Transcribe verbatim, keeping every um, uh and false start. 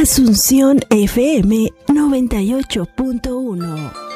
Asunción F M noventa y ocho punto uno.